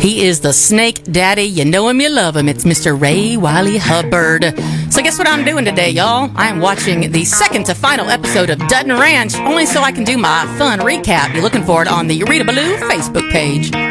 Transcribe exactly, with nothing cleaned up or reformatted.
He is the Snake Daddy. You know him, you love him. It's Mister Ray Wiley Hubbard. So guess what I'm doing today, y'all? I am watching the second to final episode of Dutton Ranch, only so I can do my fun recap. You're looking for it on the Rita Ballou Facebook page.